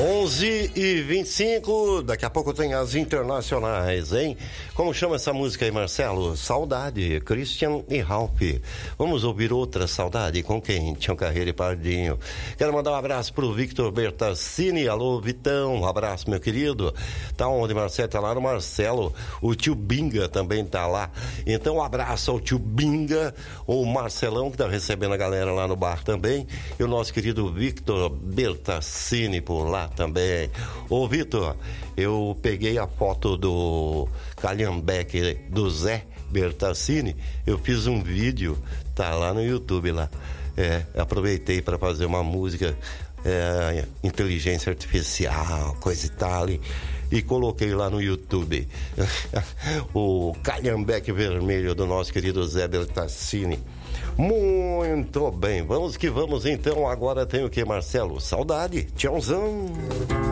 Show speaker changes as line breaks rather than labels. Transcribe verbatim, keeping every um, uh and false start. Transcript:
onze e vinte e cinco, daqui a pouco tem as internacionais, hein? Como chama essa música aí, Marcelo? Saudade, Christian e Ralph. Vamos ouvir outra saudade com quem? Tião Carreiro e Pardinho. Quero mandar um abraço pro Victor Bertassini. Alô, Vitão, um abraço, meu querido. Tá onde, Marcelo? Tá lá no Marcelo. O tio Binga também tá lá. Então, um abraço ao tio Binga, o Marcelão, que tá recebendo a galera lá no bar também. E o nosso querido Victor Bertassini por lá também. Ô Vitor, eu peguei a foto do Calhambeque do Zé Bertassini, eu fiz um vídeo, tá lá no YouTube lá. É, aproveitei para fazer uma música, é, inteligência artificial, coisa e tal, e, e coloquei lá no YouTube. O Calhambeque vermelho do nosso querido Zé Bertassini. Muito bem, vamos que vamos então. Agora tem o que, Marcelo? Saudade, tchauzão.